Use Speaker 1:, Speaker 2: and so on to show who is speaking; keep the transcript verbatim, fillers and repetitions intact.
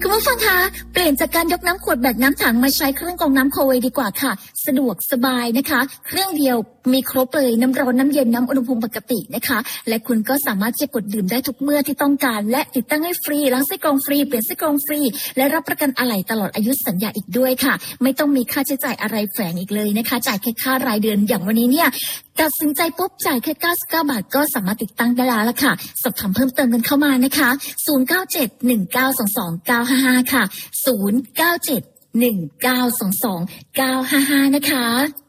Speaker 1: คุณผู้ฟังคะเปลี่ยนจากการยกน้ำขวดแบกน้ำถังมาใช้เครื่องกรองน้ำโคเวดีกว่าค่ะสะดวกสบายนะคะเครื่องเดียวมีครบเลยน้ำร้อนน้ำเย็นน้ำอุณหภูมิปกตินะคะและคุณก็สามารถจะกดดื่มได้ทุกเมื่อที่ต้องการและติดตั้งให้ฟรีล้างไส้กรองฟรีเปลี่ยนไส้กรองฟรีและรับประกันอะไหล่ตลอดอายุสัญญาอีกด้วยค่ะไม่ต้องมีค่าใช้จ่ายอะไรแฝงอีกเลยนะคะจ่ายแค่ค่ารายเดือนอย่างวันนี้เนี่ยตัดสินใจปุ๊บจ่ายแค่เก้าสิบเก้าบาทก็สามารถติดตั้งได้แล้วล่ะค่ะสอบถามเพิ่มเติมกันเข้ามานะคะศูนย์ เก้า เจ็ด หนึ่ง เก้า สอง สอง เก้า ห้า ห้าค่ะศูนย์ เก้า เจ็ด หนึ่ง เก้า สอง สอง เก้า ห้า ห้านะคะ